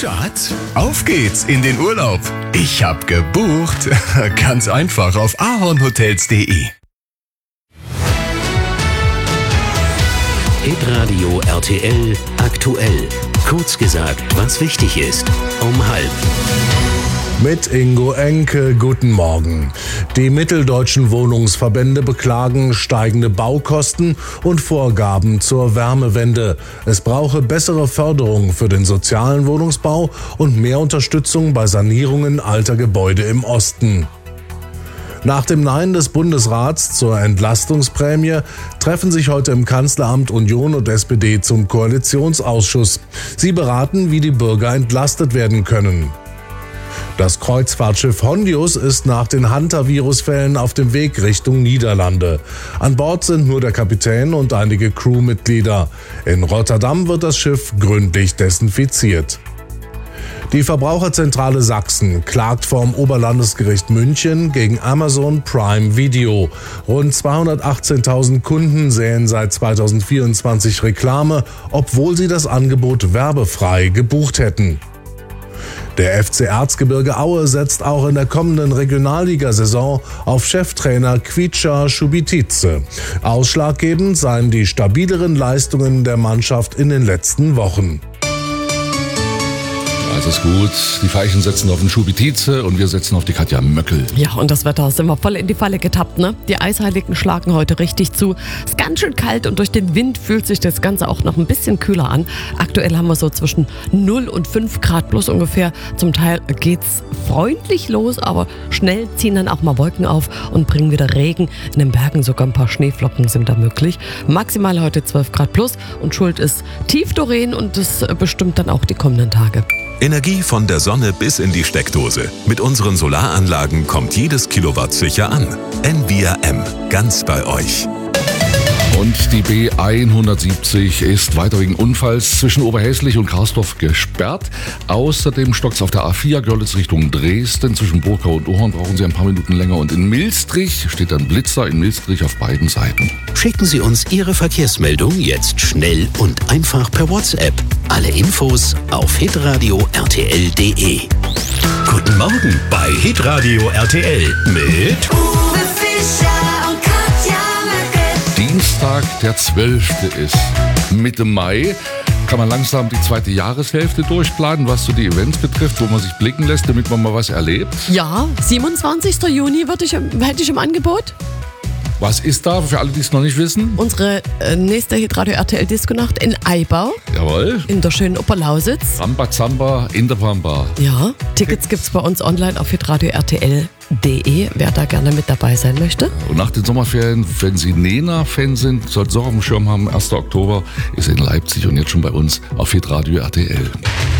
Schatz, auf geht's in den Urlaub. Ich hab gebucht. Ganz einfach auf ahornhotels.de. Hitradio RTL aktuell. Kurz gesagt, was wichtig ist. Um 12:30. Mit Ingo Enke, guten Morgen. Die mitteldeutschen Wohnungsverbände beklagen steigende Baukosten und Vorgaben zur Wärmewende. Es brauche bessere Förderung für den sozialen Wohnungsbau und mehr Unterstützung bei Sanierungen alter Gebäude im Osten. Nach dem Nein des Bundesrats zur Entlastungsprämie treffen sich heute im Kanzleramt Union und SPD zum Koalitionsausschuss. Sie beraten, wie die Bürger entlastet werden können. Das Kreuzfahrtschiff Hondius ist nach den Hantavirus-Fällen auf dem Weg Richtung Niederlande. An Bord sind nur der Kapitän und einige Crewmitglieder. In Rotterdam wird das Schiff gründlich desinfiziert. Die Verbraucherzentrale Sachsen klagt vorm Oberlandesgericht München gegen Amazon Prime Video. Rund 218.000 Kunden sähen seit 2024 Reklame, obwohl sie das Angebot werbefrei gebucht hätten. Der FC Erzgebirge Aue setzt auch in der kommenden Regionalligasaison auf Cheftrainer Kvicha Šubitice. Ausschlaggebend seien die stabileren Leistungen der Mannschaft in den letzten Wochen. Alles gut. Die Veilchen setzen auf den Šubitice und wir setzen auf die Katja Möckel. Ja, und das Wetter sind wir voll in die Falle getappt, ne? Die Eisheiligen schlagen heute richtig zu. Ist ganz schön kalt und durch den Wind fühlt sich das Ganze auch noch ein bisschen kühler an. Aktuell haben wir so zwischen 0 und 5 Grad plus ungefähr. Zum Teil geht's freundlich los, aber schnell ziehen dann auch mal Wolken auf und bringen wieder Regen. In den Bergen sogar ein paar Schneeflocken sind da möglich. Maximal heute 12 Grad plus und schuld ist Tiefdoreen und das bestimmt dann auch die kommenden Tage. Energie von der Sonne bis in die Steckdose. Mit unseren Solaranlagen kommt jedes Kilowatt sicher an. NVRM, ganz bei euch. Und die B170 ist weiter wegen Unfalls zwischen Oberhäslich und Karsdorf gesperrt. Außerdem stockt es auf der A4 Görlitz Richtung Dresden. Zwischen Burgau und Ohorn brauchen Sie ein paar Minuten länger. Und in Milstrich steht ein Blitzer in Milstrich auf beiden Seiten. Schicken Sie uns Ihre Verkehrsmeldung jetzt schnell und einfach per WhatsApp. Alle Infos auf hitradio RTL.de. Guten Morgen bei Hitradio RTL mit Uwe Fischer und Katja Möckel. Dienstag, der 12. ist Mitte Mai. Kann man langsam die zweite Jahreshälfte durchplanen, was so die Events betrifft, wo man sich blicken lässt, damit man mal was erlebt. Ja, 27. Juni hätte ich im Angebot. Was ist da, für alle, die es noch nicht wissen? Unsere nächste Hitradio RTL Disco-Nacht in Eibau. Jawohl. In der schönen Oberlausitz. Rambazamba in der Pampa. Ja, Tickets gibt's bei uns online auf hitradio RTL.de, wer da gerne mit dabei sein möchte. Und nach den Sommerferien, wenn Sie Nena-Fan sind, sollten Sie auch auf dem Schirm haben, 1. Oktober ist in Leipzig und jetzt schon bei uns auf Hitradio RTL.